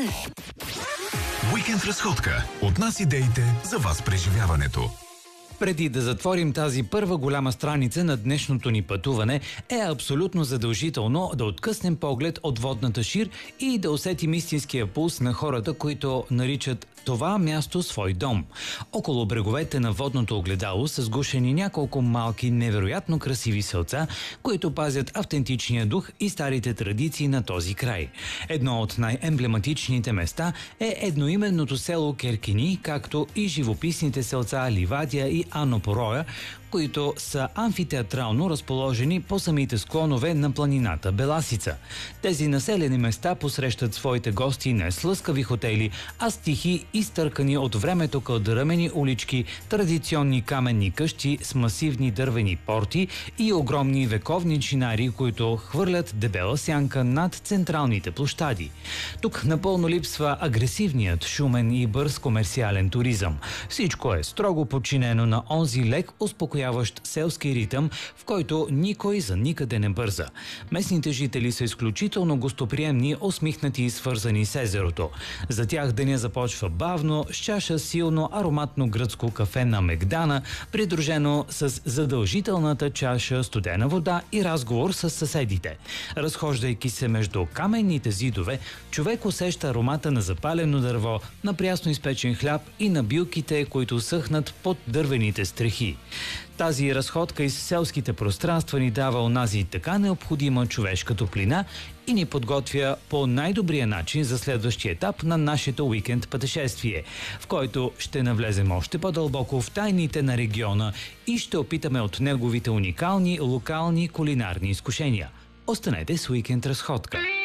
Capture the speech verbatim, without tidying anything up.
Уикенд разходка. От нас идеите, за вас преживяването. Преди да затворим тази първа голяма страница на днешното ни пътуване, е абсолютно задължително да откъснем поглед от водната шир и да усетим истинския пулс на хората, които наричат това място свой дом. Около бреговете на водното огледало са сгушени няколко малки, невероятно красиви селца, които пазят автентичния дух и старите традиции на този край. Едно от най-емблематичните места е едноименното село Керкини, както и живописните селца Ливадия и Анопороя, които са амфитеатрално разположени по самите склонове на планината Беласица. Тези населени места посрещат своите гости не с лъскави хотели, а с тихи, изтъркани от времето кълдъръмени улички, традиционни каменни къщи с масивни дървени порти и огромни вековни чинари, които хвърлят дебела сянка над централните площади. Тук напълно липсва агресивният, шумен и бърз комерциален туризъм. Всичко е строго подчинено на онзи лек, успокояващ селски ритъм, в който никой за никъде не бърза. Местните жители са изключително гостоприемни, усмихнати и свързани с езерото. За тях деня започва бавно, с чаша силно ароматно гръцко кафе на Мегдана, придружено с задължителната чаша студена вода и разговор с съседите. Разхождайки се между каменните зидове, човек усеща аромата на запалено дърво, на прясно изпечен хляб и на билките, които съхнат под дървените стрехи. Тази разходка из селските пространства ни дава онази така необходима човешка топлина и ни подготвя по най-добрия начин за следващия етап на нашето уикенд пътешествие, в който ще навлезем още по-дълбоко в тайните на региона и ще опитаме от неговите уникални локални кулинарни изкушения. Останете с уикенд разходка.